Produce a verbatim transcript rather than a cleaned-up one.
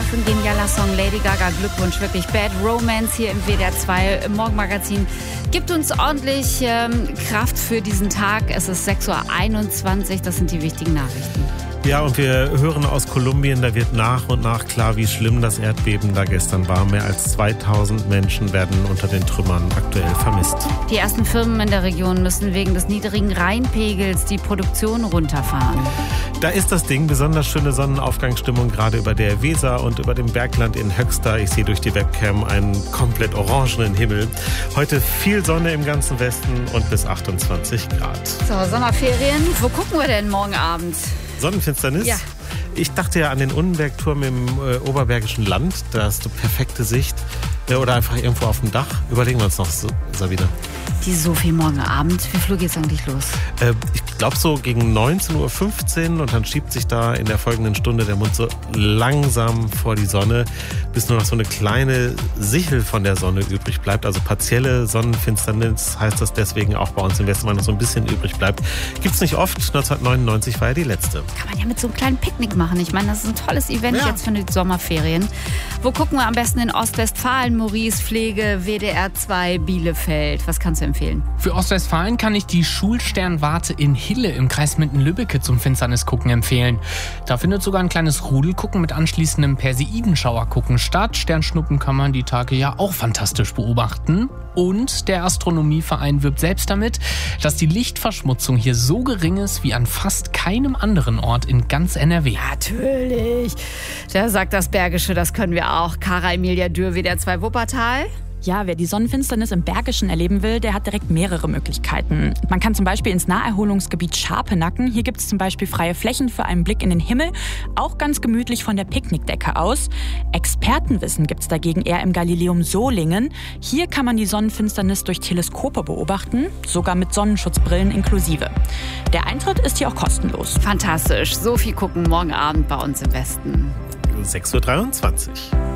Was ein genialer Song. Lady Gaga, Glückwunsch, wirklich. Bad Romance hier im W D R zwei im Morgenmagazin. Gibt uns ordentlich ähm, Kraft für diesen Tag. Es ist sechs Uhr einundzwanzig, das sind die wichtigen Nachrichten. Ja, und wir hören aus Kolumbien, da wird nach und nach klar, wie schlimm das Erdbeben da gestern war. Mehr als zweitausend Menschen werden unter den Trümmern aktuell vermisst. Die ersten Firmen in der Region müssen wegen des niedrigen Rheinpegels die Produktion runterfahren. Da ist das Ding, besonders schöne Sonnenaufgangsstimmung gerade über der Weser und über dem Bergland in Höxter. Ich sehe durch die Webcam einen komplett orangenen Himmel. Heute viel Sonne im ganzen Westen und bis achtundzwanzig Grad. So, Sommerferien. Wo gucken wir denn morgen Abend? Sonnenfinsternis? Ja. Ich dachte ja an den Unnenbergturm im äh, Oberbergischen Land. Da hast du perfekte Sicht. Ja, oder einfach irgendwo auf dem Dach. Überlegen wir uns noch, Sabine. Die Sophie morgen Abend. Wie früh geht's eigentlich los? Äh, ich glaube so gegen neunzehn Uhr fünfzehn und dann schiebt sich da in der folgenden Stunde der Mond so langsam vor die Sonne, bis nur noch so eine kleine Sichel von der Sonne übrig bleibt. Also partielle Sonnenfinsternis heißt das deswegen auch bei uns im Westen, noch so ein bisschen übrig bleibt. Gibt's nicht oft. neunzehnhundertneunundneunzig war ja die letzte. Kann man ja mit so einem kleinen Picknick machen. Ich meine, das ist ein tolles Event ja. jetzt für die Sommerferien. Wo gucken wir am besten? In Ostwestfalen, Maurice, Pflege, W D R zwei, Bielefeld. Was kannst du empfehlen? Für Ostwestfalen kann ich die Schulsternwarte in Hille im Kreis Minden-Lübbecke zum Finsternisgucken empfehlen. Da findet sogar ein kleines Rudelgucken mit anschließendem Perseidenschauergucken statt. Sternschnuppen kann man die Tage ja auch fantastisch beobachten. Und der Astronomieverein wirbt selbst damit, dass die Lichtverschmutzung hier so gering ist wie an fast keinem anderen Ort in ganz N R W. Natürlich. Da sagt das Bergische, das können wir auch. Kara Emilia Dürr, W D R zwei Wuppertal. Ja, wer die Sonnenfinsternis im Bergischen erleben will, der hat direkt mehrere Möglichkeiten. Man kann zum Beispiel ins Naherholungsgebiet Scharpenacken. Hier gibt es zum Beispiel freie Flächen für einen Blick in den Himmel. Auch ganz gemütlich von der Picknickdecke aus. Expertenwissen gibt es dagegen eher im Galileum Solingen. Hier kann man die Sonnenfinsternis durch Teleskope beobachten, sogar mit Sonnenschutzbrillen inklusive. Der Eintritt ist hier auch kostenlos. Fantastisch. So viel gucken morgen Abend bei uns im Westen. sechs Uhr dreiundzwanzig.